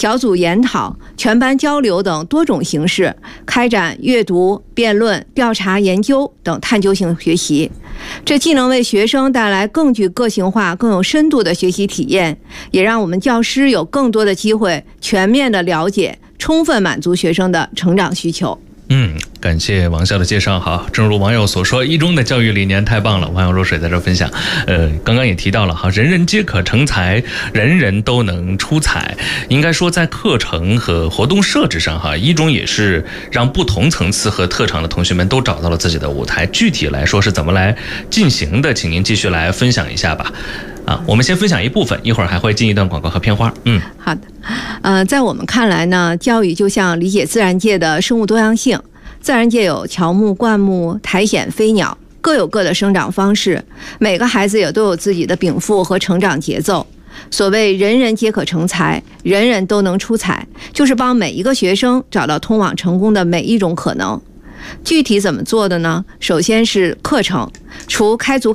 小组研讨、全班交流等多种形式，开展阅读、辩论、调查研究等探究性学习。这既能为学生带来更具个性化、更有深度的学习体验，也让我们教师有更多的机会全面的了解、充分满足学生的成长需求。 感谢王校的介绍。好，正如网友所说，一中的教育理念太棒了，网友若水在这分享。刚刚也提到了哈，人人皆可成才，人人都能出彩。应该说，在课程和活动设置上哈，一中也是让不同层次和特长的同学们都找到了自己的舞台。具体来说是怎么来进行的，请您继续来分享一下吧。我们先分享一部分，一会儿还会进一段广告和片花。 好的。在我们看来呢，教育就像理解自然界的生物多样性。自然界有乔木、灌木、苔藓、飞鸟，各有各的生长方式，每个孩子也都有自己的禀赋和成长节奏。所谓人人皆可成才，人人都能出彩，就是帮每一个学生找到通往成功的每一种可能。具体怎么做的呢？首先是课程，除开足